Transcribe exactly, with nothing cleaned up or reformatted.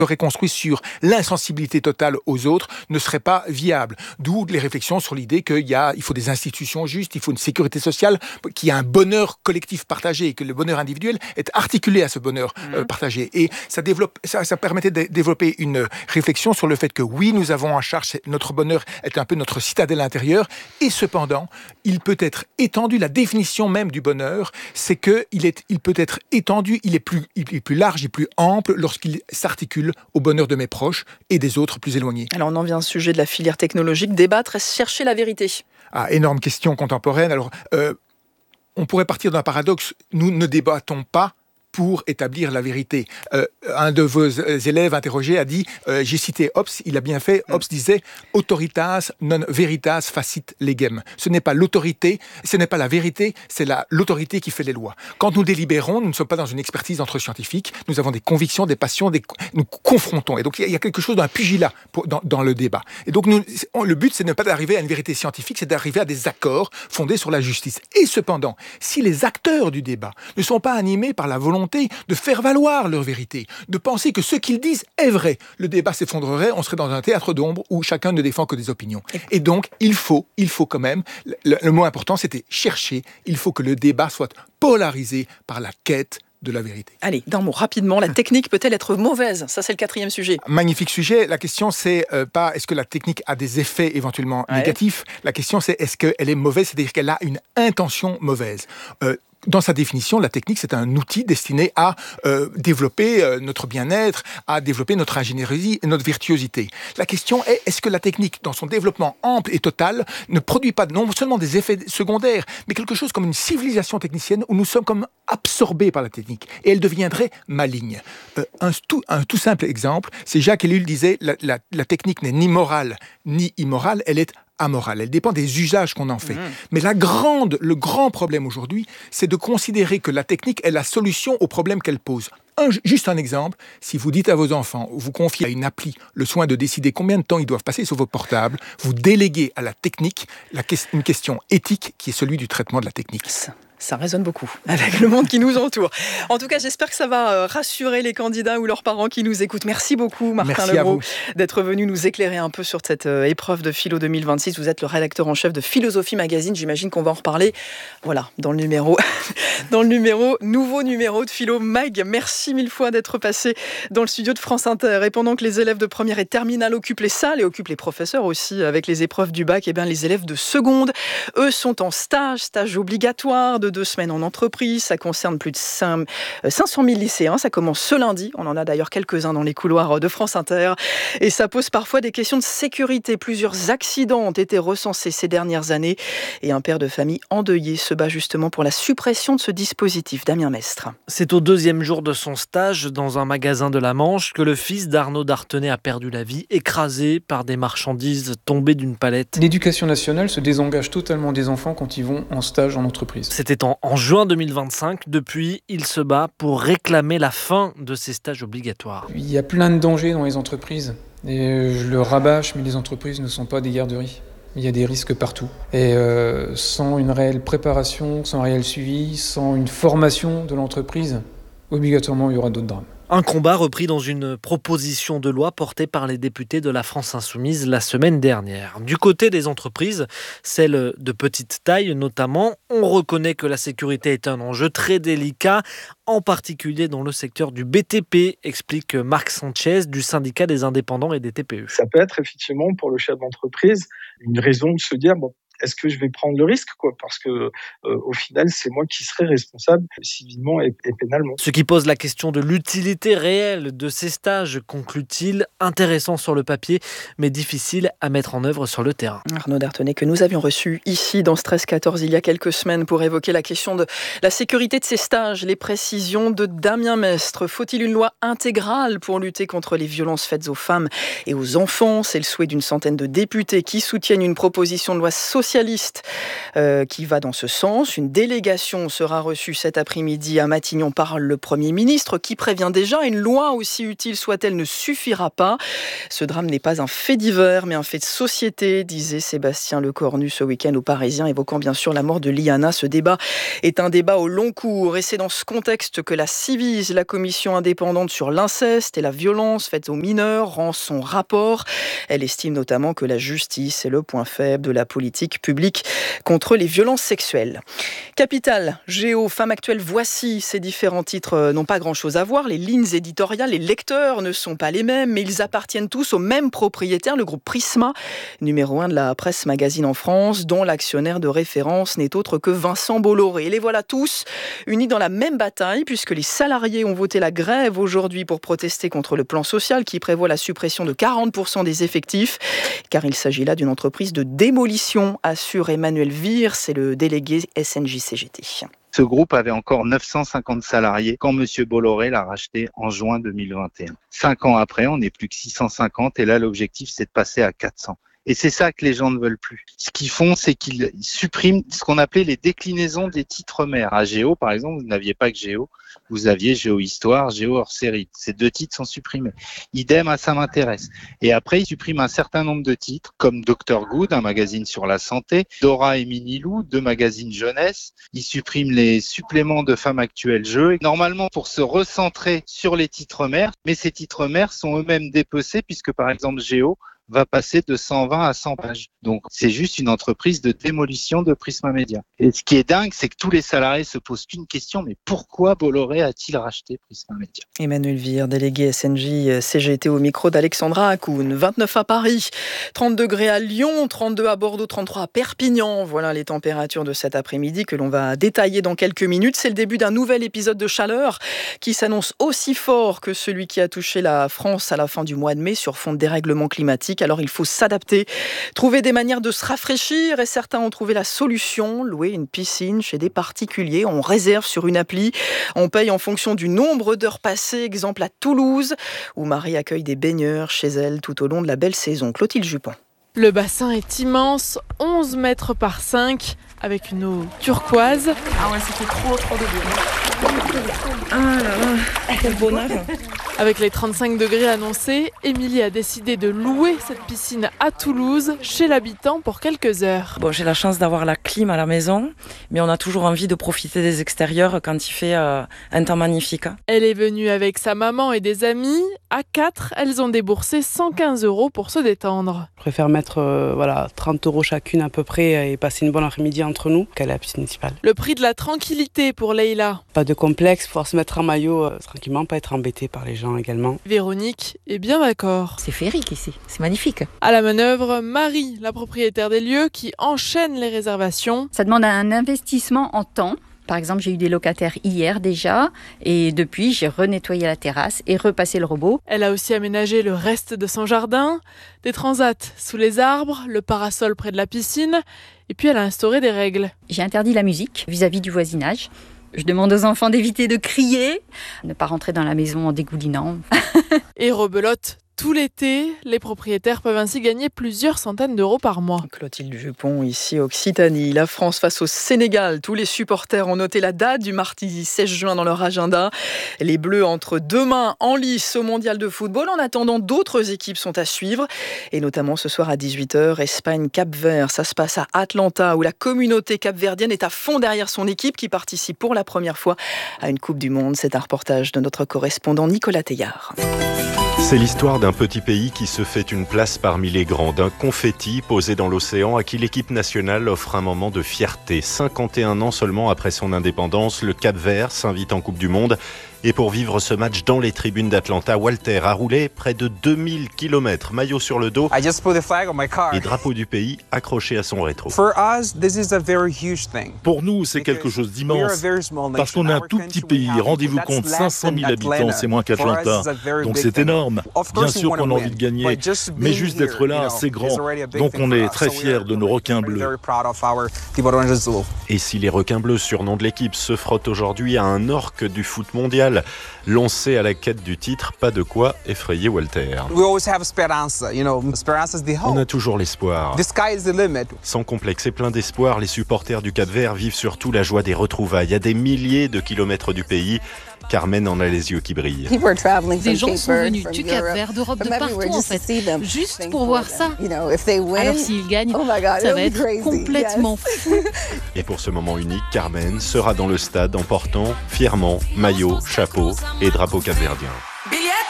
serait construit sur l'insensibilité totale aux autres ne serait pas viable. D'où les réflexions sur l'idée qu'il y a, il faut des institutions justes, il faut une sécurité sociale, qu'il y a un bonheur collectif partagé et que le bonheur individuel est articulé à ce bonheur mmh. euh, partagé. Et ça, développe, ça, ça permettait de développer une réflexion sur le fait que oui, nous avons en charge, notre bonheur est un peu notre citadelle intérieure, et cependant, il peut être étendu, la définition même du bonheur, c'est qu'il est, il peut être étendu, il est plus, il est plus large et plus ample lorsqu'il s'articule au bonheur de mes proches et des autres plus éloignés. Alors on en vient au sujet de la filière technologique. Débattre et chercher la vérité. Ah, énorme question contemporaine. Alors, euh, on pourrait partir d'un paradoxe. Nous ne débattons pas pour établir la vérité. Euh, un de vos élèves interrogés a dit, euh, j'ai cité Hobbes, il a bien fait, Hobbes disait « autoritas non veritas facit legem ». Ce n'est pas l'autorité, ce n'est pas la vérité, c'est la, l'autorité qui fait les lois. Quand nous délibérons, nous ne sommes pas dans une expertise entre scientifiques, nous avons des convictions, des passions, des, nous confrontons. Et donc il y a quelque chose d'un pugilat pour, dans, dans le débat. Et donc nous, on, le but, c'est ne pas d'arriver à une vérité scientifique, c'est d'arriver à des accords fondés sur la justice. Et cependant, si les acteurs du débat ne sont pas animés par la volonté de faire valoir leur vérité, de penser que ce qu'ils disent est vrai, le débat s'effondrerait, on serait dans un théâtre d'ombre où chacun ne défend que des opinions. Et donc, il faut, il faut quand même, le, le mot important c'était chercher, il faut que le débat soit polarisé par la quête de la vérité. Allez, d'un mot, rapidement, la technique peut-elle être mauvaise ? Ça, c'est le quatrième sujet. Magnifique sujet. La question, c'est euh, pas est-ce que la technique a des effets éventuellement ouais. négatifs. La question, c'est est-ce qu'elle est mauvaise, c'est-à-dire qu'elle a une intention mauvaise. Euh, Dans sa définition, la technique, c'est un outil destiné à euh, développer euh, notre bien-être, à développer notre ingénierie et notre virtuosité. La question est, est-ce que la technique, dans son développement ample et total, ne produit pas non seulement des effets secondaires, mais quelque chose comme une civilisation technicienne où nous sommes comme absorbés par la technique et elle deviendrait maligne. Euh, un, tout, un tout simple exemple, c'est Jacques Ellul disait, la, la, la technique n'est ni morale ni immorale, elle est amorale. Elle dépend des usages qu'on en fait. Mmh. Mais la grande, le grand problème aujourd'hui, c'est de considérer que la technique est la solution aux problèmes qu'elle pose. Un, juste un exemple, si vous dites à vos enfants, vous confiez à une appli le soin de décider combien de temps ils doivent passer sur vos portables, vous déléguez à la technique la que- une question éthique qui est celui du traitement de la technique. Ça. Ça résonne beaucoup avec le monde qui nous entoure. En tout cas, j'espère que ça va rassurer les candidats ou leurs parents qui nous écoutent. Merci beaucoup, Martin Lebroux, d'être venu nous éclairer un peu sur cette épreuve de philo deux mille vingt-six. Vous êtes le rédacteur en chef de Philosophie Magazine. J'imagine qu'on va en reparler. Voilà, dans le numéro, dans le numéro, nouveau numéro de Philo Mag. Merci mille fois d'être passé dans le studio de France Inter. Et pendant que les élèves de première et terminale occupent les salles et occupent les professeurs aussi avec les épreuves du bac, eh bien, les élèves de seconde, eux, sont en stage, stage obligatoire de deux semaines en entreprise. Ça concerne plus de cinq cent mille lycéens. Ça commence ce lundi. On en a d'ailleurs quelques-uns dans les couloirs de France Inter. Et ça pose parfois des questions de sécurité. Plusieurs accidents ont été recensés ces dernières années. Et un père de famille endeuillé se bat justement pour la suppression de ce dispositif. Damien Mestre. C'est au deuxième jour de son stage dans un magasin de la Manche que le fils d'Arnaud Dartenay a perdu la vie, écrasé par des marchandises tombées d'une palette. L'éducation nationale se désengage totalement des enfants quand ils vont en stage en entreprise. C'était En, en juin deux mille vingt-cinq. Depuis, il se bat pour réclamer la fin de ces stages obligatoires. Il y a plein de dangers dans les entreprises. Et je le rabâche, mais les entreprises ne sont pas des garderies. Il y a des risques partout. Et euh, sans une réelle préparation, sans un réel suivi, sans une formation de l'entreprise, obligatoirement, il y aura d'autres drames. Un combat repris dans une proposition de loi portée par les députés de la France Insoumise la semaine dernière. Du côté des entreprises, celles de petite taille notamment, on reconnaît que la sécurité est un enjeu très délicat, en particulier dans le secteur du B T P, explique Marc Sanchez du syndicat des indépendants et des T P E. Ça peut être effectivement pour le chef d'entreprise une raison de se dire bon, est-ce que je vais prendre le risque quoi ? Parce que euh, au final, c'est moi qui serai responsable civilement et, et pénalement. Ce qui pose la question de l'utilité réelle de ces stages, conclut-il, intéressant sur le papier, mais difficile à mettre en œuvre sur le terrain. Arnaud Dartenay, que nous avions reçu ici dans Stress quatorze il y a quelques semaines pour évoquer la question de la sécurité de ces stages, les précisions de Damien Mestre. Faut-il une loi intégrale pour lutter contre les violences faites aux femmes et aux enfants ? C'est le souhait d'une centaine de députés qui soutiennent une proposition de loi sociale socialiste euh, qui va dans ce sens. Une délégation sera reçue cet après-midi à Matignon par le Premier ministre qui prévient déjà, une loi aussi utile soit-elle ne suffira pas. Ce drame n'est pas un fait divers mais un fait de société, disait Sébastien Lecornu ce week-end aux Parisiens, évoquant bien sûr la mort de Liana. Ce débat est un débat au long cours et c'est dans ce contexte que la Ciivise, la commission indépendante sur l'inceste et la violence faite aux mineurs, rend son rapport. Elle estime notamment que la justice est le point faible de la politique publique contre les violences sexuelles. Capital, Géo, Femme actuelle, voici. Ces différents titres n'ont pas grand-chose à voir. Les lignes éditoriales, les lecteurs ne sont pas les mêmes, mais ils appartiennent tous au même propriétaire, le groupe Prisma, numéro un de la presse magazine en France, dont l'actionnaire de référence n'est autre que Vincent Bolloré. Et les voilà tous unis dans la même bataille, puisque les salariés ont voté la grève aujourd'hui pour protester contre le plan social qui prévoit la suppression de quarante pour cent des effectifs, car il s'agit là d'une entreprise de démolition, assure Emmanuel Vire, c'est le délégué S N J C G T. Ce groupe avait encore neuf cent cinquante salariés quand M. Bolloré l'a racheté en juin deux mille vingt et un. Cinq ans après, on n'est plus que six cent cinquante et là, l'objectif, c'est de passer à quatre cents. Et c'est ça que les gens ne veulent plus. Ce qu'ils font, c'est qu'ils suppriment ce qu'on appelait les déclinaisons des titres mères. À Géo, par exemple, vous n'aviez pas que Géo, vous aviez Géo Histoire, Géo hors série. Ces deux titres sont supprimés. Idem à Ça m'intéresse. Et après, ils suppriment un certain nombre de titres, comme docteur Good, un magazine sur la santé, Dora et Minilou, deux magazines jeunesse. Ils suppriment les suppléments de Femmes actuelles jeux, normalement pour se recentrer sur les titres mères. Mais ces titres mères sont eux-mêmes dépecés, puisque par exemple Géo va passer de cent vingt à cent pages. Donc, c'est juste une entreprise de démolition de Prisma Media. Et ce qui est dingue, c'est que tous les salariés se posent qu'une question, mais pourquoi Bolloré a-t-il racheté Prisma Media ? Emmanuel Vire, délégué S N J C G T au micro d'Alexandra Hakoun. vingt-neuf à Paris, trente degrés à Lyon, trente-deux à Bordeaux, trente-trois à Perpignan. Voilà les températures de cet après-midi que l'on va détailler dans quelques minutes. C'est le début d'un nouvel épisode de chaleur qui s'annonce aussi fort que celui qui a touché la France à la fin du mois de mai sur fond de dérèglement climatique. Alors il faut s'adapter, trouver des manières de se rafraîchir et certains ont trouvé la solution, louer une piscine chez des particuliers. On réserve sur une appli, on paye en fonction du nombre d'heures passées, exemple à Toulouse où Marie accueille des baigneurs chez elle tout au long de la belle saison. Clotilde Jupon. Le bassin est immense, onze mètres par cinq, avec une eau turquoise. Ah ouais, c'était trop, trop de bien. Ah là là, quel bonheur. Avec les trente-cinq degrés annoncés, Émilie a décidé de louer cette piscine à Toulouse, chez l'habitant, pour quelques heures. Bon, j'ai la chance d'avoir la clim à la maison, mais on a toujours envie de profiter des extérieurs quand il fait euh, un temps magnifique. Elle est venue avec sa maman et des amis. À quatre, elles ont déboursé cent quinze euros pour se détendre. Je préfère mettre euh, voilà, trente euros chacune à peu près et passer une bonne après-midi entre nous qu'aller à la piscine municipale. Le prix de la tranquillité pour Leïla. Pas de complexe, pouvoir se mettre en maillot euh, tranquillement, pas être embêté par les gens également. Véronique est bien d'accord. C'est féerique ici, c'est magnifique. À la manœuvre, Marie, la propriétaire des lieux, qui enchaîne les réservations. Ça demande un investissement en temps. Par exemple, j'ai eu des locataires hier déjà et depuis, j'ai renettoyé la terrasse et repassé le robot. Elle a aussi aménagé le reste de son jardin, des transats sous les arbres, le parasol près de la piscine et puis elle a instauré des règles. J'ai interdit la musique vis-à-vis du voisinage. Je demande aux enfants d'éviter de crier, ne pas rentrer dans la maison en dégoulinant. Et rebelote tout l'été, les propriétaires peuvent ainsi gagner plusieurs centaines d'euros par mois. Clotilde Jupon, ici Occitanie. La France face au Sénégal. Tous les supporters ont noté la date du mardi seize juin dans leur agenda. Les Bleus entrent demain en lice au mondial de football. En attendant, d'autres équipes sont à suivre. Et notamment ce soir à dix-huit heures, Espagne-Cap-Vert. Ça se passe à Atlanta où la communauté capverdienne est à fond derrière son équipe qui participe pour la première fois à une Coupe du Monde. C'est un reportage de notre correspondant Nicolas Teillard. C'est l'histoire d'un petit pays qui se fait une place parmi les grands, d'un confetti posé dans l'océan à qui l'équipe nationale offre un moment de fierté. cinquante et un ans seulement après son indépendance, le Cap-Vert s'invite en Coupe du Monde. Et pour vivre ce match dans les tribunes d'Atlanta, Walter a roulé près de deux mille kilomètres, maillot sur le dos et drapeau du pays accroché à son rétro. Pour nous, c'est quelque chose d'immense, parce qu'on est un tout petit pays. Rendez-vous compte, cinq cent mille habitants, c'est moins qu'Atlanta, donc c'est énorme. Bien sûr qu'on a envie de gagner, mais juste d'être là, c'est grand. Donc on est très fiers de nos requins bleus. Et si les requins bleus, surnom de l'équipe, se frottent aujourd'hui à un orque du foot mondial, mondial, lancé à la quête du titre, pas de quoi effrayer Walter. On a toujours l'espoir. Sans complexe et plein d'espoir, les supporters du Cap-Vert vivent surtout la joie des retrouvailles à des milliers de kilomètres du pays. Carmen en a les yeux qui brillent. Des gens sont venus du Cap-Vert, d'Europe, de partout en fait, juste pour voir ça. Alors s'ils gagnent, ça va être complètement fou. Et pour ce moment unique, Carmen sera dans le stade en portant fièrement maillot, chapeau et drapeau capverdien.